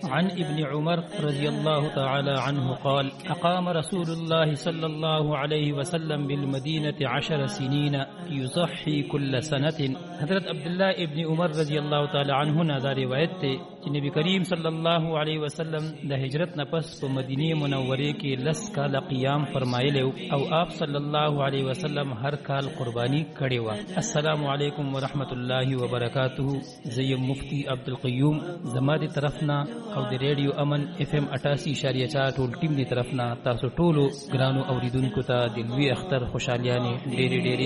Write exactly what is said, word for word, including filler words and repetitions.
عن ابن عمر رضي الله تعالى عنه قال أقام رسول الله صلى الله عليه وسلم بالمدينة عشر سنين يضحي كل سنة. حضرت عبداللہ ابن عمر رضی اللہ تعالی عنہ نے دا روایت تے کہ نبی کریم صلی اللہ علیہ وسلم د ہجرت نه پس په مدینه منوره کې لس کال قیام فرمایلی او آپ صلی الله علیه وسلم هر کال قربانی کړي و. السلام علیکم ورحمت الله وبرکاتہ. زیم مفتی عبدالقیوم زما دی طرفنا او د ریډیو امن اف ام اٹھاسی اشاریه چار ټول ټیم دی طرفنا تاسو ټولو ګرانو اوریدونکو ته د لوی اختر خوشالیانې ډېرې ډېرې